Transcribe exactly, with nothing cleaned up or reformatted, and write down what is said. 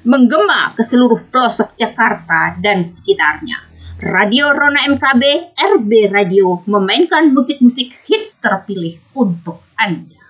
menggema ke seluruh pelosok Jakarta dan sekitarnya. Radio Rona M K B, R B Radio, memainkan musik-musik hits terpilih untuk Anda.